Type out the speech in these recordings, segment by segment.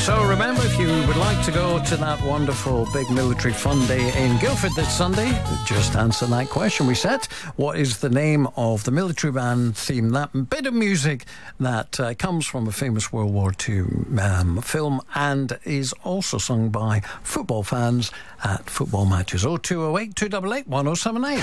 So remember, if you would like to go to that wonderful big military fun day in Guildford this Sunday, just answer that question we set. What is the name of the military band theme? That bit of music that comes from a famous World War II film and is also sung by football fans at football matches. 0208 288 1078.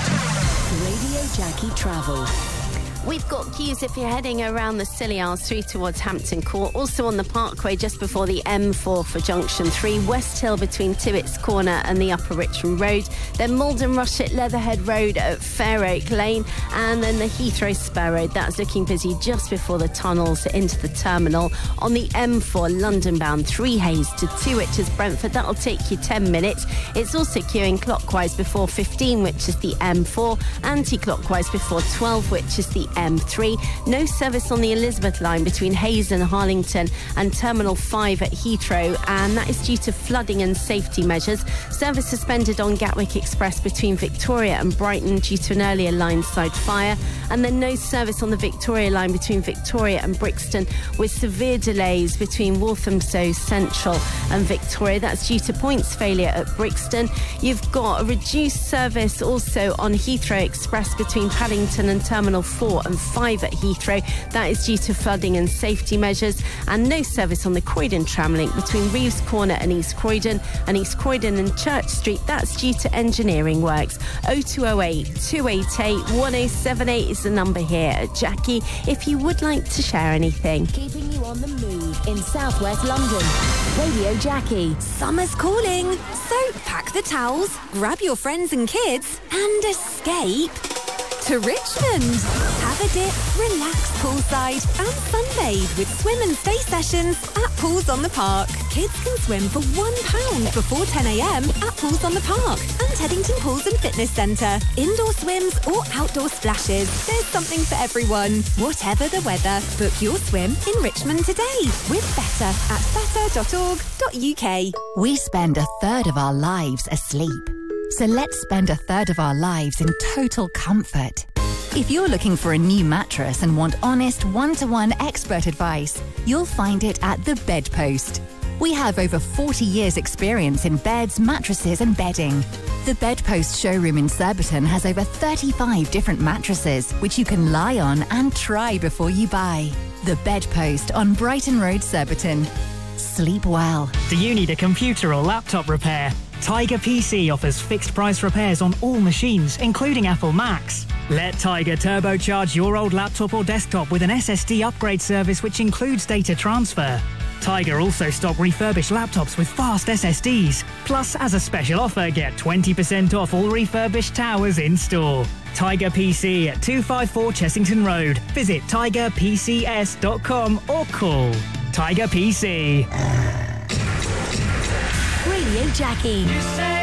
Radio Jackie Travel. We've got queues if you're heading around the Scilly Isles through towards Hampton Court. Also on the Parkway just before the M4 for Junction 3. West Hill between Tibbetts Corner and the Upper Richmond Road. Then Malden Rush at Leatherhead Road at Fair Oak Lane. And then the Heathrow Spur Road. That's looking busy just before the tunnels into the terminal. On the M4 London bound 3 Hayes to 2 Witches Brentford. That'll take you 10 minutes. It's also queuing clockwise before 15, which is the M4. Anti-clockwise before 12, which is the M3. No service on the Elizabeth line between Hayes and Harlington and Terminal 5 at Heathrow, and that is due to flooding and safety measures. Service suspended on Gatwick Express between Victoria and Brighton due to an earlier line-side fire, and then no service on the Victoria line between Victoria and Brixton with severe delays between Walthamstow Central and Victoria. That's due to points failure at Brixton. You've got a reduced service also on Heathrow Express between Paddington and Terminal 4 and 5 at Heathrow. That is due to flooding and safety measures. And no service on the Croydon tram link between Reeves Corner and East Croydon and Church Street. That's due to engineering works. 0208 288 1078 is the number here at Jackie if you would like to share anything. Keeping you on the move in southwest London. Radio Jackie. Summer's calling, so pack the towels, grab your friends and kids, and escape to Richmond. Have a dip, relax poolside, and sunbathe with swim and stay sessions at Pools on the Park. Kids can swim for £1 before 10 a.m. at Pools on the Park and Teddington Pools and Fitness Centre. Indoor swims or outdoor splashes. There's something for everyone. Whatever the weather, book your swim in Richmond today with Better at better.org.uk. We spend a third of our lives asleep. So let's spend a third of our lives in total comfort. If you're looking for a new mattress and want honest, one-to-one expert advice, you'll find it at The Bedpost. We have over 40 years' experience in beds, mattresses and bedding. The Bedpost showroom in Surbiton has over 35 different mattresses, which you can lie on and try before you buy. The Bedpost on Brighton Road, Surbiton. Sleep well. Do you need a computer or laptop repair? Tiger PC offers fixed price repairs on all machines, including Apple Macs. Let Tiger turbocharge your old laptop or desktop with an SSD upgrade service which includes data transfer. Tiger also stock refurbished laptops with fast SSDs. Plus, as a special offer, get 20% off all refurbished towers in store. Tiger PC at 254 Chessington Road. Visit tigerpcs.com or call Tiger PC. Radio Jackie.